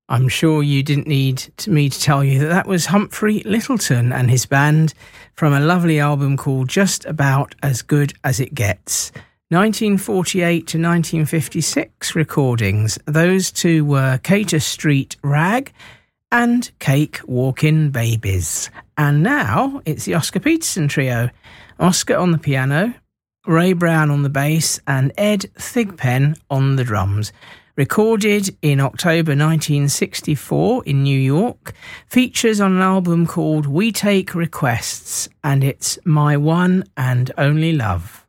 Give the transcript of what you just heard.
I'm sure you didn't need me to tell you that that was Humphrey Lyttelton and his band from a lovely album called Just About As Good As It Gets. 1948 to 1956 recordings. Those two were Cater Street Rag and Cake Walkin' Babies. And now it's the Oscar Peterson Trio. Oscar on the piano, Ray Brown on the bass and Ed Thigpen on the drums. Recorded in October 1964 in New York, features on an album called We Take Requests, and it's My One and Only Love.